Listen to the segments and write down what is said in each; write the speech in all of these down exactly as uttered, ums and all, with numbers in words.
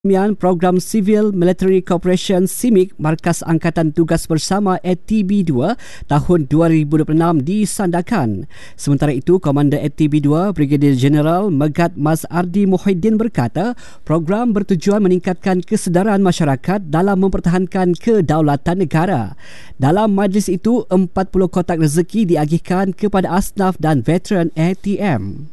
Program Civil Military Cooperation C I M I C Markas Angkatan Tugas Bersama A T B dua tahun dua ribu dua puluh enam disandarkan. Sementara itu, Komander A T B dua Brigadier Jeneral Megat Mas Ardi Muhyiddin berkata, program bertujuan meningkatkan kesedaran masyarakat dalam mempertahankan kedaulatan negara. Dalam majlis itu, empat puluh kotak rezeki diagihkan kepada asnaf dan veteran A T M.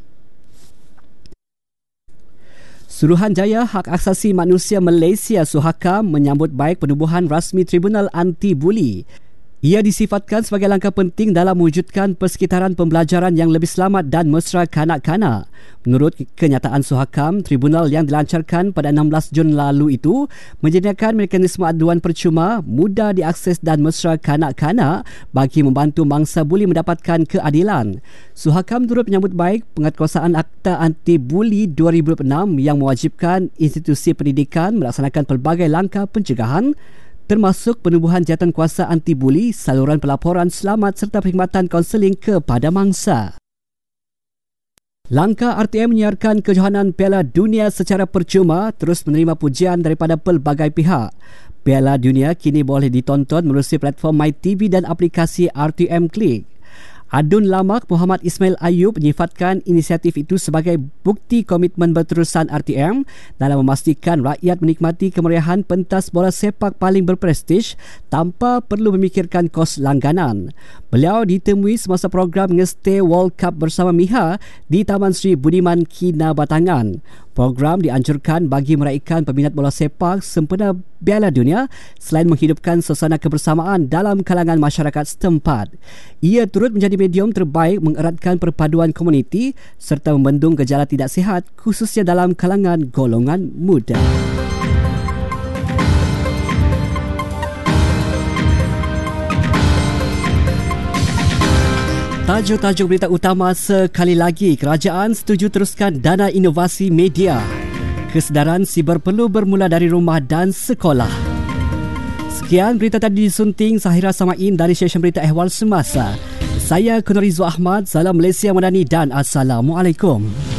Suruhanjaya Hak Asasi Manusia Malaysia Suhakam menyambut baik penubuhan rasmi Tribunal Anti-Buli. Ia disifatkan sebagai langkah penting dalam mewujudkan persekitaran pembelajaran yang lebih selamat dan mesra kanak-kanak. Menurut kenyataan Suhakam, tribunal yang dilancarkan pada enam belas Jun lalu itu menyediakan mekanisme aduan percuma, mudah diakses dan mesra kanak-kanak bagi membantu mangsa buli mendapatkan keadilan. Suhakam turut menyambut baik penguatkuasaan Akta Anti-Buli dua ribu dua puluh enam yang mewajibkan institusi pendidikan melaksanakan pelbagai langkah pencegahan termasuk penubuhan jawatankuasa anti-buli, saluran pelaporan selamat serta perkhidmatan kaunseling kepada mangsa. Langkah R T M menyiarkan kejohanan Piala Dunia secara percuma terus menerima pujian daripada pelbagai pihak. Piala Dunia kini boleh ditonton melalui platform MyTV dan aplikasi R T M Click. Adun Lamak Muhammad Ismail Ayub menyifatkan inisiatif itu sebagai bukti komitmen berterusan R T M dalam memastikan rakyat menikmati kemeriahan pentas bola sepak paling berprestij tanpa perlu memikirkan kos langganan. Beliau ditemui semasa program Ngeste World Cup bersama Miha di Taman Sri Budiman Kinabatangan. Program dianjurkan bagi meraikan peminat bola sepak sempena Piala Dunia selain menghidupkan suasana kebersamaan dalam kalangan masyarakat setempat. Ia turut menjadi medium terbaik mengeratkan perpaduan komuniti serta membendung gejala tidak sihat khususnya dalam kalangan golongan muda. Tajuk-tajuk berita utama sekali lagi. Kerajaan setuju teruskan dana inovasi media. Kesedaran siber perlu bermula dari rumah dan sekolah. Sekian berita tadi disunting Sahira Samain dari stesen berita Ehwal Semasa. Saya Kunurizu Ahmad. Salam Malaysia Madani dan Assalamualaikum.